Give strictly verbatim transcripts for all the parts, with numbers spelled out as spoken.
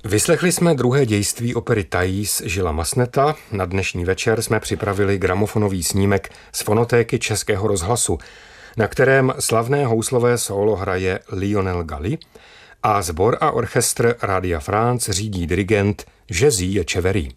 Vyslechli jsme druhé dějství opery Thais Gillesa Masseneta. Na dnešní večer jsme připravili gramofonový snímek z fonotéky Českého rozhlasu, na kterém slavné houslové sólo hraje Lionel Galli a sbor a orchestr Rádia France řídí dirigent Jerzy Echeverry.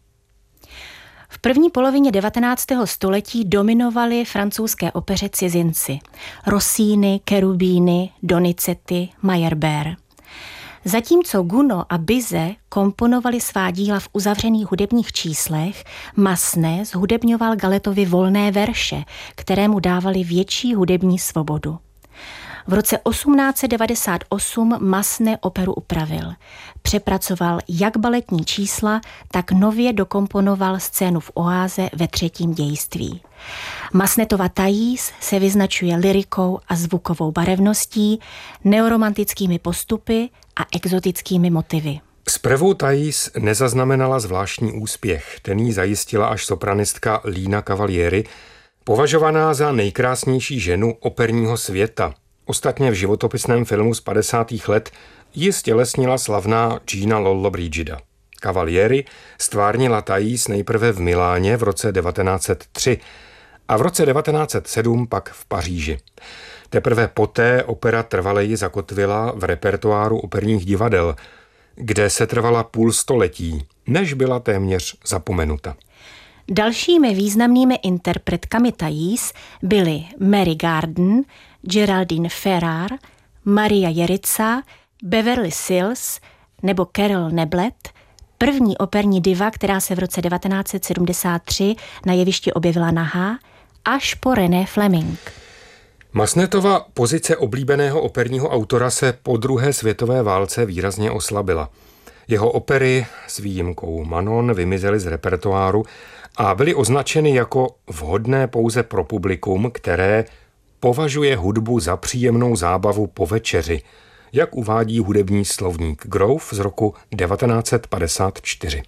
V první polovině devatenáctého století dominovali francouzské opeře cizinci. Rossini, Cherubini, Donizetti, Meyerbeer. Zatímco Gounod a Bizet komponovali svá díla v uzavřených hudebních číslech, Massenet zhudebňoval Galletovi volné verše, které mu dávaly větší hudební svobodu. V roce osmnáct set devadesát osm Massenet operu upravil. Přepracoval jak baletní čísla, tak nově dokomponoval scénu v oáze ve třetím dějství. Massenetova Thais se vyznačuje lyrikou a zvukovou barevností, neoromantickými postupy a exotickými motivy. Zprvu Thais nezaznamenala zvláštní úspěch, ten jí zajistila až sopranistka Lina Cavalieri, považovaná za nejkrásnější ženu operního světa. Ostatně v životopisném filmu z padesátých let ji stělesnila slavná Gina Lollobrigida. Cavalieri stvárnila Thais nejprve v Miláně v roce devatenáct set tři a v roce devatenáct set sedm pak v Paříži. Teprve poté opera trvaleji zakotvila v repertoáru operních divadel, kde se trvala půl století, než byla téměř zapomenuta. Dalšími významnými interpretkami Thais byly Mary Garden, Geraldine Ferrar, Maria Jerica, Beverly Sills nebo Carol Neblet, první operní diva, která se v roce devatenáct set sedmdesát tři na jevišti objevila nahá, až po René Fleming. Massenetova pozice oblíbeného operního autora se po druhé světové válce výrazně oslabila. Jeho opery s výjimkou Manon vymizely z repertoáru a byly označeny jako vhodné pouze pro publikum, které považuje hudbu za příjemnou zábavu po večeři, jak uvádí hudební slovník Grove z roku devatenáct set padesát čtyři.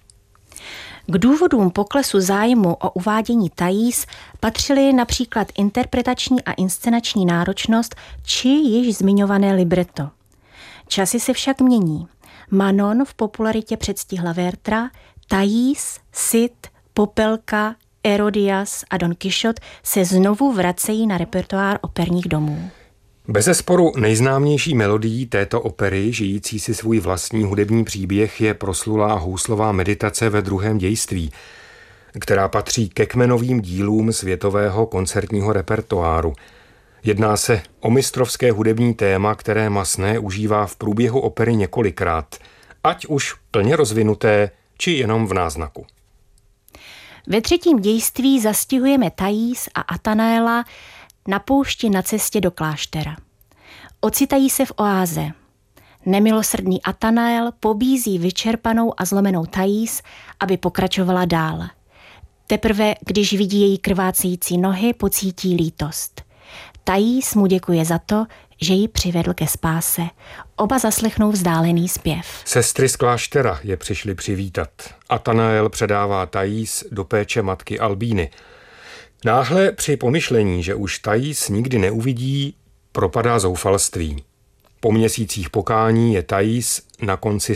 K důvodům poklesu zájmu o uvádění Thais patřily například interpretační a inscenační náročnost či již zmiňované libretto. Časy se však mění. Manon v popularitě předstihla Werthera, Thais, Cid, Popelka, Herodias a Don Quixote se znovu vracejí na repertoár operních domů. Bezesporu nejznámější melodií této opery, žijící si svůj vlastní hudební příběh, je proslulá houslová meditace ve druhém dějství, která patří ke kmenovým dílům světového koncertního repertoáru. Jedná se o mistrovské hudební téma, které Massenet užívá v průběhu opery několikrát, ať už plně rozvinuté, či jenom v náznaku. Ve třetím dějství zastihujeme Thais a Atanaela na poušti na cestě do kláštera. Ocitají se v oáze. Nemilosrdný Atanael pobízí vyčerpanou a zlomenou Thais, aby pokračovala dál. Teprve, když vidí její krvácející nohy, pocítí lítost. Thais mu děkuje za to, že ji přivedl ke spáse. Oba zaslechnou vzdálený zpěv. Sestry z kláštera je přišli přivítat. Atanael předává Thais do péče matky Albíny. Náhle při pomyšlení, že už Thais nikdy neuvidí, propadá zoufalství. Po měsících pokání je Thais na konci